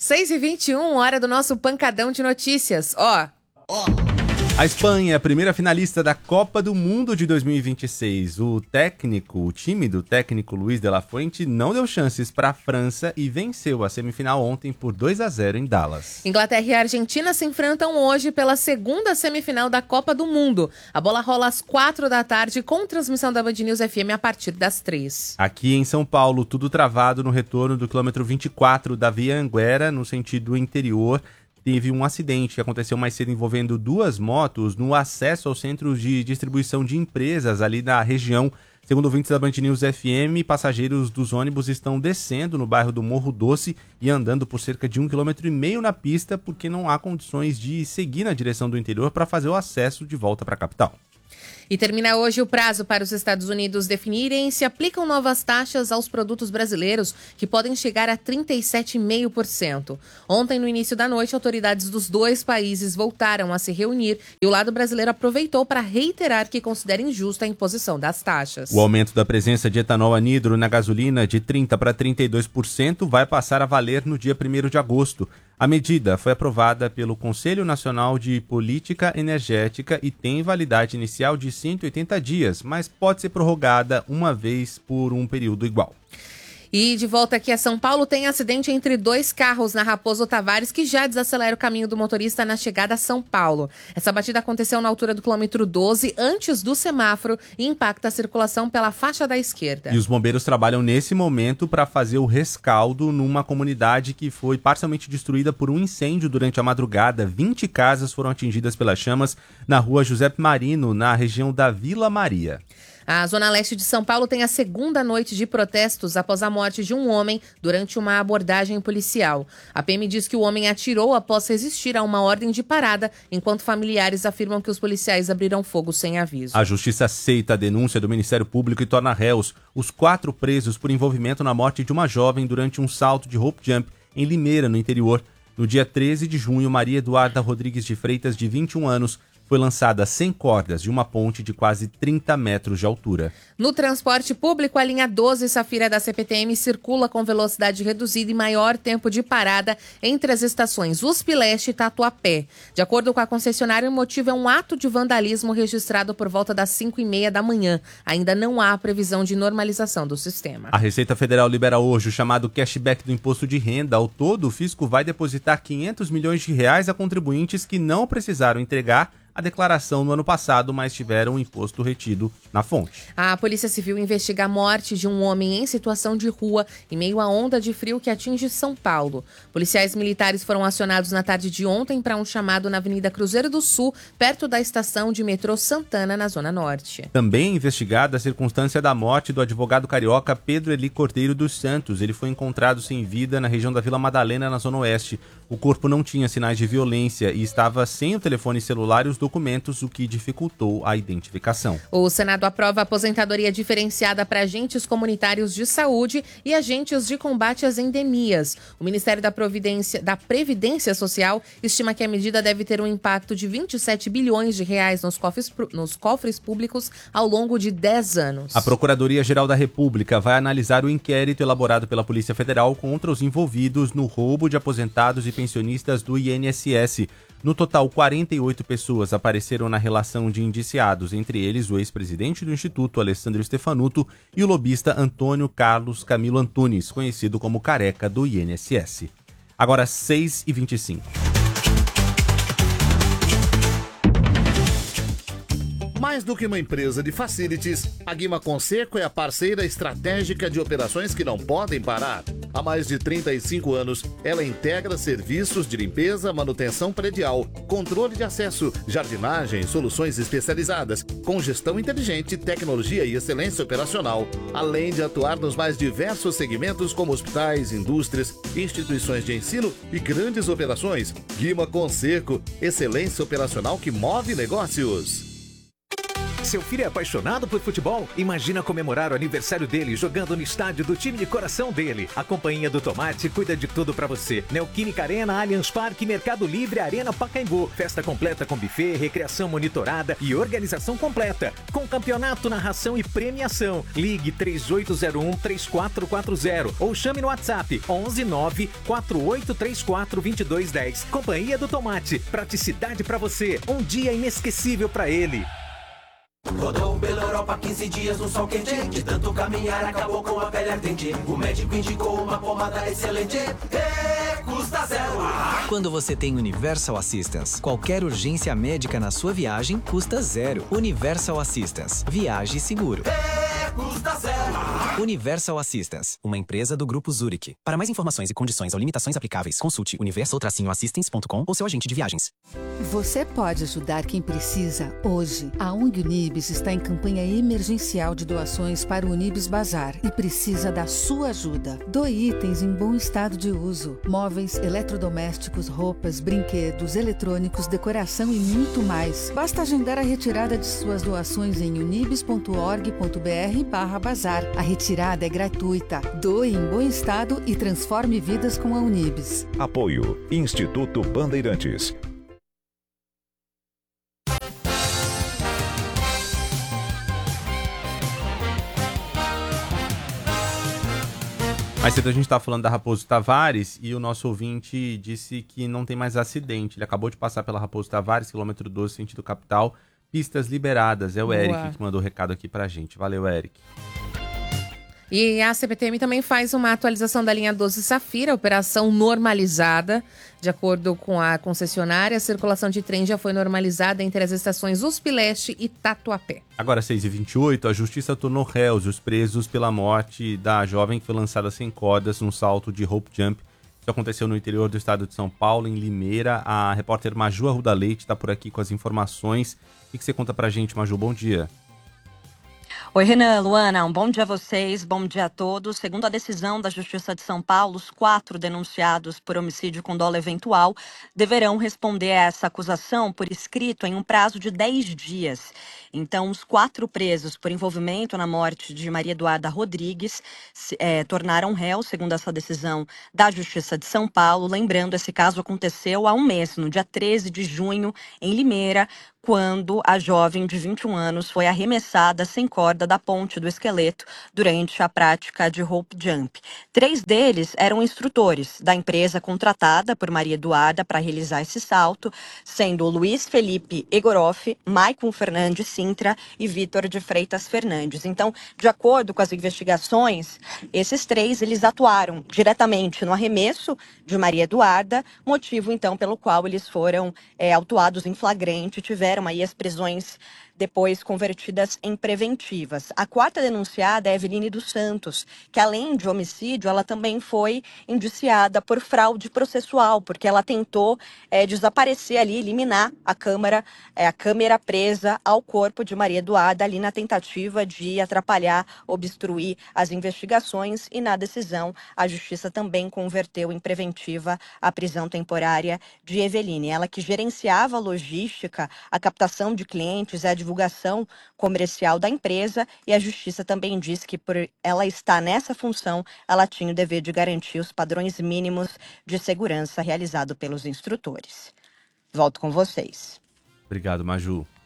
6h21, hora do nosso pancadão de notícias. A Espanha é a primeira finalista da Copa do Mundo de 2026. O time do técnico Luis de la Fuente não deu chances para a França e venceu a semifinal ontem por 2-0 em Dallas. Inglaterra e Argentina se enfrentam hoje pela segunda semifinal da Copa do Mundo. A bola rola às 4 da tarde com transmissão da Band News FM a partir das 3. Aqui em São Paulo, tudo travado no retorno do quilômetro 24 da Via Anguera, no sentido interior. Teve um acidente que aconteceu mais cedo envolvendo duas motos no acesso aos centros de distribuição de empresas ali na região. Segundo ouvintes da Band News FM, passageiros dos ônibus estão descendo no bairro do Morro Doce e andando por cerca de 1,5 km na pista porque não há condições de seguir na direção do interior para fazer o acesso de volta para a capital. E termina hoje o prazo para os Estados Unidos definirem se aplicam novas taxas aos produtos brasileiros, que podem chegar a 37,5%. Ontem, no início da noite, autoridades dos dois países voltaram a se reunir e o lado brasileiro aproveitou para reiterar que considera injusta a imposição das taxas. O aumento da presença de etanol anidro na gasolina de 30% para 32% vai passar a valer no dia 1º de agosto. A medida foi aprovada pelo Conselho Nacional de Política Energética e tem validade inicial de 180 dias, mas pode ser prorrogada uma vez por um período igual. E de volta aqui a São Paulo, tem acidente entre dois carros na Raposo Tavares que já desacelera o caminho do motorista na chegada a São Paulo. Essa batida aconteceu na altura do quilômetro 12, antes do semáforo, e impacta a circulação pela faixa da esquerda. E os bombeiros trabalham nesse momento para fazer o rescaldo numa comunidade que foi parcialmente destruída por um incêndio durante a madrugada. 20 casas foram atingidas pelas chamas na rua Giuseppe Marino, na região da Vila Maria. A Zona Leste de São Paulo tem a segunda noite de protestos após a morte de um homem durante uma abordagem policial. A PM diz que o homem atirou após resistir a uma ordem de parada, enquanto familiares afirmam que os policiais abriram fogo sem aviso. A Justiça aceita a denúncia do Ministério Público e torna réus os 4 presos por envolvimento na morte de uma jovem durante um salto de rope jump em Limeira, no interior. No dia 13 de junho, Maria Eduarda Rodrigues de Freitas, de 21 anos, foi lançada sem cordas de uma ponte de quase 30 metros de altura. No transporte público, a linha 12 Safira da CPTM circula com velocidade reduzida e maior tempo de parada entre as estações USP Leste e Tatuapé. De acordo com a concessionária, o motivo é um ato de vandalismo registrado por volta das 5h30 da manhã. Ainda não há previsão de normalização do sistema. A Receita Federal libera hoje o chamado cashback do imposto de renda. Ao todo, o fisco vai depositar R$500 milhões a contribuintes que não precisaram entregar a declaração no ano passado, mas tiveram o imposto retido na fonte. A Polícia Civil investiga a morte de um homem em situação de rua em meio à onda de frio que atinge São Paulo. Policiais militares foram acionados na tarde de ontem para um chamado na Avenida Cruzeiro do Sul, perto da estação de metrô Santana, na Zona Norte. Também investigada a circunstância da morte do advogado carioca Pedro Eli Cordeiro dos Santos. Ele foi encontrado sem vida na região da Vila Madalena, na Zona Oeste. O corpo não tinha sinais de violência e estava sem o telefone celular e os documentos, o que dificultou a identificação. O Senado aprova a aposentadoria diferenciada para agentes comunitários de saúde e agentes de combate às endemias. O Ministério da Previdência Social estima que a medida deve ter um impacto de R$27 bilhões nos cofres públicos ao longo de 10 anos. A Procuradoria-Geral da República vai analisar o inquérito elaborado pela Polícia Federal contra os envolvidos no roubo de aposentados e pensionistas do INSS. No total, 48 pessoas apareceram na relação de indiciados, entre eles o ex-presidente do Instituto, Alessandro Stefanuto, e o lobista Antônio Carlos Camilo Antunes, conhecido como Careca do INSS. Agora, 6h25. Mais do que uma empresa de facilities, a Guima Conserco é a parceira estratégica de operações que não podem parar. Há mais de 35 anos, ela integra serviços de limpeza, manutenção predial, controle de acesso, jardinagem, soluções especializadas, com gestão inteligente, tecnologia e excelência operacional, além de atuar nos mais diversos segmentos como hospitais, indústrias, instituições de ensino e grandes operações. Guima Conserco, excelência operacional que move negócios. Seu filho é apaixonado por futebol? Imagina comemorar o aniversário dele jogando no estádio do time de coração dele. A Companhia do Tomate cuida de tudo pra você. Neoquímica Arena, Allianz Parque, Mercado Livre, Arena Pacaembu. Festa completa com buffet, recreação monitorada e organização completa. Com campeonato, narração e premiação. Ligue 3801-3440 ou chame no WhatsApp 119-4834-2210. Companhia do Tomate. Praticidade pra você. Um dia inesquecível pra ele. Rodou pela Europa 15 dias no sol quente. De tanto caminhar acabou com a pele ardente. O médico indicou uma pomada excelente. Custa zero. Quando você tem Universal Assistance, qualquer urgência médica na sua viagem custa zero. Universal Assistance. Viaje seguro. Custa zero. Universal Assistance, uma empresa do Grupo Zurich. Para mais informações e condições ou limitações aplicáveis, consulte universal-assistance.com ou seu agente de viagens. Você pode ajudar quem precisa hoje. A ONG Unibis está em campanha emergencial de doações para o Unibis Bazar e precisa da sua ajuda. Doe itens em bom estado de uso. Móveis, eletrodomésticos, roupas, brinquedos, eletrônicos, decoração e muito mais. Basta agendar a retirada de suas doações em unibis.org.br/bazar. A retirada é gratuita. Doe em bom estado e transforme vidas com a Unibis. Apoio Instituto Bandeirantes. Mais cedo a gente tá falando da Raposo Tavares e o nosso ouvinte disse que não tem mais acidente. Ele acabou de passar pela Raposo Tavares, quilômetro 12, sentido capital, pistas liberadas. É o Eric que mandou o recado aqui pra gente. Valeu, Eric. E a CPTM também faz uma atualização da linha 12 Safira, operação normalizada. De acordo com a concessionária, a circulação de trem já foi normalizada entre as estações USP Leste e Tatuapé. Agora, 6h28, a Justiça tornou réus os presos pela morte da jovem que foi lançada sem cordas num salto de rope jump. Isso aconteceu no interior do estado de São Paulo, em Limeira. A repórter Maju Arruda Leite está por aqui com as informações. O que você conta pra gente, Maju? Bom dia. Oi, Renan, Luana, um bom dia a vocês, bom dia a todos. Segundo a decisão da Justiça de São Paulo, os 4 denunciados por homicídio com dolo eventual deverão responder a essa acusação por escrito em um prazo de 10 dias. Então, os 4 presos por envolvimento na morte de Maria Eduarda Rodrigues tornaram réus, segundo essa decisão da Justiça de São Paulo. Lembrando, esse caso aconteceu há um mês, no dia 13 de junho, em Limeira, quando a jovem de 21 anos foi arremessada sem corda da ponte do esqueleto durante a prática de rope jump. 3 deles eram instrutores da empresa contratada por Maria Eduarda para realizar esse salto, sendo o Luiz Felipe Egoroff, Maicon Fernandes Sintra e Vitor de Freitas Fernandes. Então, de acordo com as investigações, esses 3 eles atuaram diretamente no arremesso de Maria Eduarda, motivo então pelo qual eles foram autuados em flagrante, tiveram aí as prisões depois convertidas em preventivas. A 4ª denunciada é Eveline dos Santos, que além de homicídio, ela também foi indiciada por fraude processual, porque ela tentou desaparecer ali, eliminar a câmera presa ao corpo de Maria Eduarda, ali na tentativa de atrapalhar, obstruir as investigações, e na decisão a Justiça também converteu em preventiva a prisão temporária de Eveline. Ela que gerenciava a logística, a captação de clientes, a divulgação comercial da empresa, e a Justiça também disse que por ela estar nessa função, ela tinha o dever de garantir os padrões mínimos de segurança realizado pelos instrutores. Volto com vocês. Obrigado, Maju.